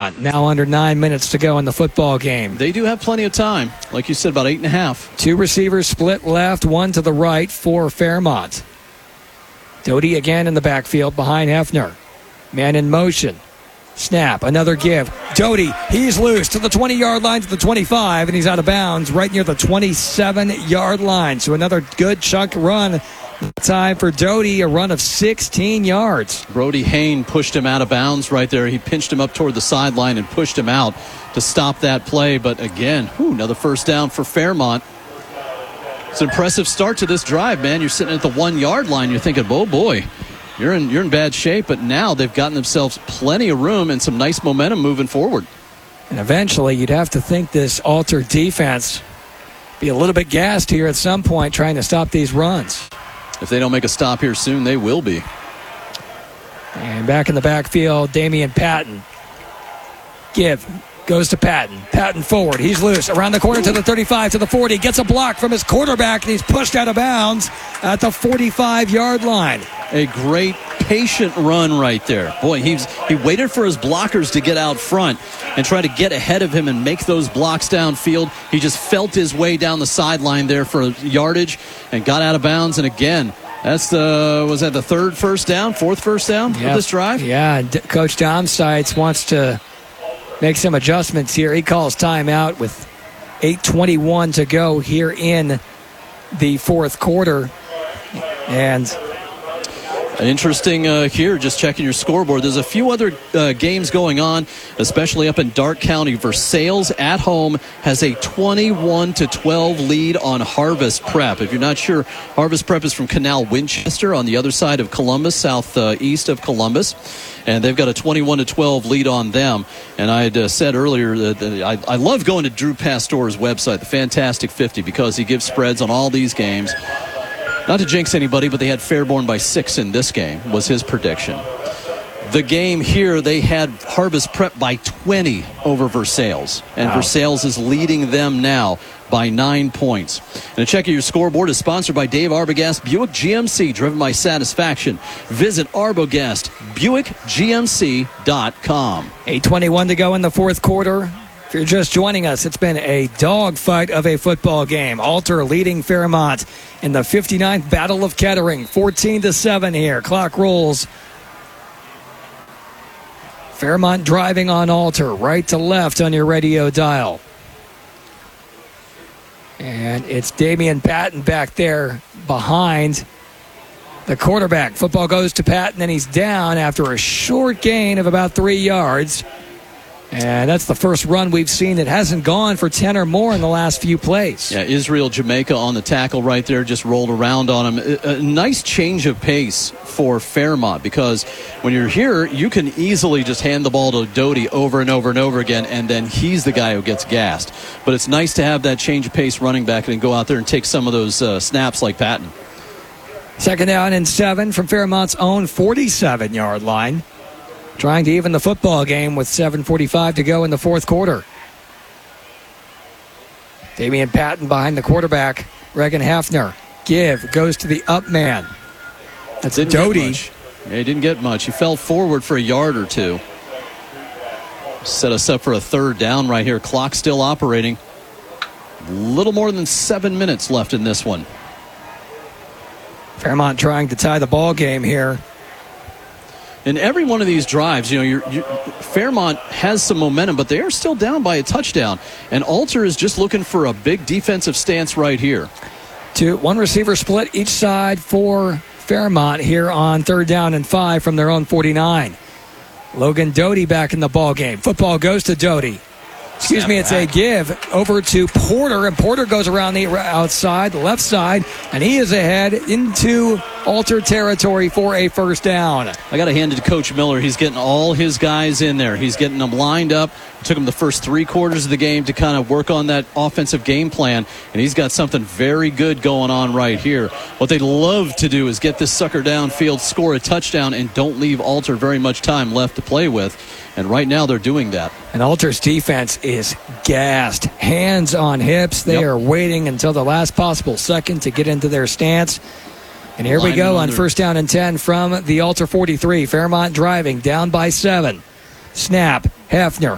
Fairmont. Now under 9 minutes to go in the football game. They do have plenty of time. Like you said, about 8.5. Two receivers split left, one to the right for Fairmont. Doty again in the backfield behind Hefner. Man in motion. Snap, another give. Doty, he's loose to the 20-yard line, to the 25, and he's out of bounds right near the 27-yard line. So another good chunk run. Time for Doty, a run of 16 yards. Brody Hain pushed him out of bounds right there. He pinched him up toward the sideline and pushed him out to stop that play. But again, another first down for Fairmont. It's an impressive start to this drive, man. You're sitting at the 1-yard line. You're thinking, oh boy, you're in bad shape. But now they've gotten themselves plenty of room and some nice momentum moving forward. And eventually you'd have to think this Alter defense be a little bit gassed here at some point trying to stop these runs. If they don't make a stop here soon, they will be. And back in the backfield, Damian Patton. Give. Goes to Patton. Patton forward. He's loose. Around the corner to the 35, to the 40. Gets a block from his quarterback, and he's pushed out of bounds at the 45-yard line. A great patient run right there. Boy, he waited for his blockers to get out front and try to get ahead of him and make those blocks downfield. He just felt his way down the sideline there for yardage and got out of bounds. And again, was that the fourth first down of this drive? Yeah, Coach Dom Seitz wants to make some adjustments here. He calls timeout with 8:21 to go here in the fourth quarter. And interesting here, just checking your scoreboard. There's a few other games going on, especially up in Darke County. Versailles at home has a 21-12 lead on Harvest Prep. If you're not sure, Harvest Prep is from Canal Winchester on the other side of Columbus, southeast of Columbus. And they've got a 21-12 lead on them. And I had said earlier that I love going to Drew Pastor's website, the Fantastic 50, because he gives spreads on all these games. Not to jinx anybody, but they had Fairborn by 6 in this game, was his prediction. The game here, they had Harvest Prep by 20 over Versailles. And Versailles is leading them now by 9 points. And a check of your scoreboard is sponsored by Dave Arbogast Buick GMC, driven by satisfaction. Visit ArbogastBuickGMC.com. 8:21 to go in the fourth quarter. If you're just joining us, it's been a dogfight of a football game. Alter leading Fairmont in the 59th Battle of Kettering. 14-7 here. Clock rolls. Fairmont driving on Alter, right to left on your radio dial. And it's Damian Patton back there behind the quarterback. Football goes to Patton, and he's down after a short gain of about 3 yards. And that's the first run we've seen that hasn't gone for 10 or more in the last few plays. Yeah, Israel Jamaica on the tackle right there, just rolled around on him. A nice change of pace for Fairmont, because when you're here, you can easily just hand the ball to Doty over and over and over again, and then he's the guy who gets gassed. But it's nice to have that change of pace running back and go out there and take some of those snaps like Patton. Second down and 7 from Fairmont's own 47-yard line. Trying to even the football game with 7:45 to go in the fourth quarter. Damian Patton behind the quarterback, Regan Hefner. Give, goes to the up man. That's Doty. Yeah, he didn't get much. He fell forward for a yard or two. Set us up for a third down right here. Clock still operating. A little more than 7 minutes left in this one. Fairmont trying to tie the ball game here. In every one of these drives, Fairmont has some momentum, but they are still down by a touchdown. And Alter is just looking for a big defensive stance right here. One receiver split each side for Fairmont here on third down and 5 from their own 49. Logan Doty back in the ball game. Football goes to Doty. It's a give over to Porter, and Porter goes around the outside, the left side, and he is ahead into Alter territory for a first down. I got to hand it to Coach Miller. He's getting all his guys in there. He's getting them lined up. It took him the first 3 quarters of the game to kind of work on that offensive game plan, and he's got something very good going on right here. What they love to do is get this sucker downfield, score a touchdown, and don't leave Alter very much time left to play with. And right now they're doing that. And Alter's defense is gassed. Hands on hips. They are waiting until the last possible second to get into their stance. And here we go on first down and 10 from the Alter 43. Fairmont driving down by 7. Snap. Hefner